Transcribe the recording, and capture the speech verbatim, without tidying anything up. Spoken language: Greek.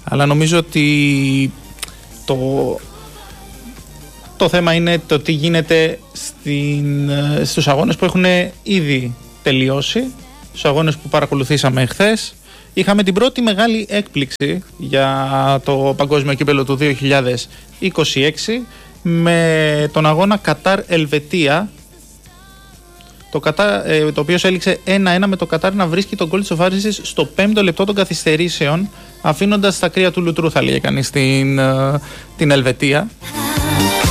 Αλλά νομίζω ότι το, το θέμα είναι το τι γίνεται στην, στους αγώνες που έχουν ήδη τελειώσει, στους αγώνες που παρακολουθήσαμε εχθές. Είχαμε την πρώτη μεγάλη έκπληξη για το παγκόσμιο κύπελλο του δύο χιλιάδες είκοσι έξι με τον αγώνα Κατάρ-Ελβετία, το, Κατάρ, το οποίο έληξε ένα ένα με το Κατάρ να βρίσκει τον γκολ της οφάρησης στο πέμπτο λεπτό των καθυστερήσεων, αφήνοντας τα κρύα του λουτρού, θα λέγει κανείς, την, την Ελβετία.